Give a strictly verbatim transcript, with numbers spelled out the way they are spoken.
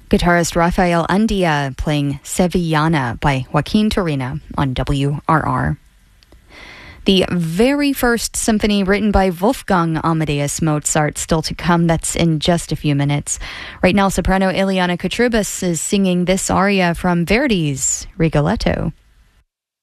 Guitarist Rafael Andia playing Sevillana by Joaquin Turina on W R R. The very first symphony written by Wolfgang Amadeus Mozart still to come. That's in just a few minutes. Right now, soprano Ileana Kotrubas is singing this aria from Verdi's Rigoletto.